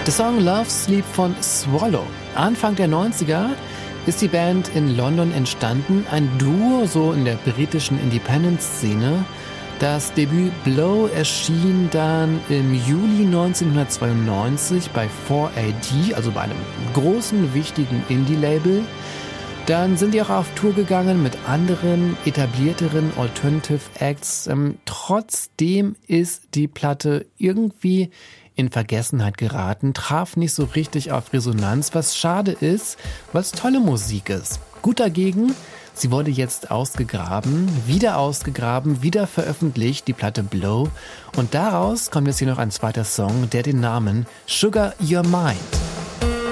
Der Song Love Sleep von Swallow. Anfang der 90er ist die Band in London entstanden, ein Duo so in der britischen Independent-Szene. Das Debüt Blow erschien dann im Juli 1992 bei 4AD, also bei einem großen, wichtigen Indie-Label. Dann sind die auch auf Tour gegangen mit anderen etablierteren Alternative Acts. Trotzdem ist die Platte irgendwie in Vergessenheit geraten, traf nicht so richtig auf Resonanz, was schade ist, weil es tolle Musik ist. Gut dagegen, sie wurde jetzt ausgegraben, wieder veröffentlicht, die Platte Blow. Und daraus kommt jetzt hier noch ein zweiter Song, der den Namen Sugar Your Mind